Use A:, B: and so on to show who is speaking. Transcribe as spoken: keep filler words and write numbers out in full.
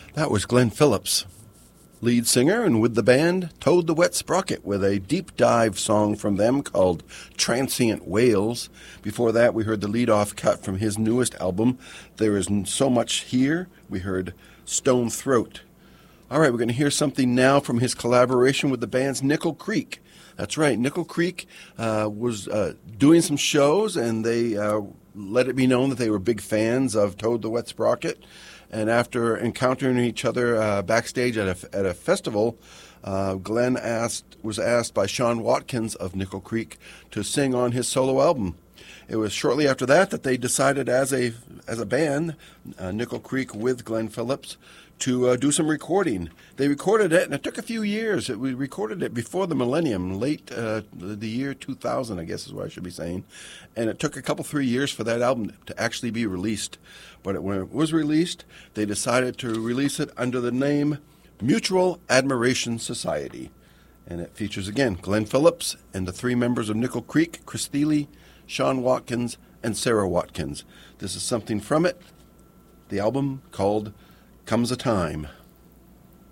A: That was Glenn Phillips, lead singer, and with the band Toad the Wet Sprocket, with a deep dive song from them called Transient Whales. Before that, we heard the lead-off cut from his newest album, There Is So Much Here. We heard Stone Throat. All right, we're going to hear something now from his collaboration with the band's Nickel Creek. That's right, Nickel Creek uh, was uh, doing some shows, and they uh, let it be known that they were big fans of Toad the Wet Sprocket. And after encountering each other uh, backstage at a, at a festival, uh, Glenn asked was asked by Sean Watkins of Nickel Creek to sing on his solo album. It was shortly after that that they decided as a as a band, uh, Nickel Creek with Glenn Phillips, to uh, do some recording. They recorded it, and it took a few years. It, we recorded it before the millennium, late uh, the year two thousand, I guess is what I should be saying. And it took a couple, three years for that album to actually be released. But it, when it was released, they decided to release it under the name Mutual Admiration Society. And it features, again, Glenn Phillips and the three members of Nickel Creek, Chris Thile, Sean Watkins, and Sarah Watkins. This is something from it, the album called Comes a Time.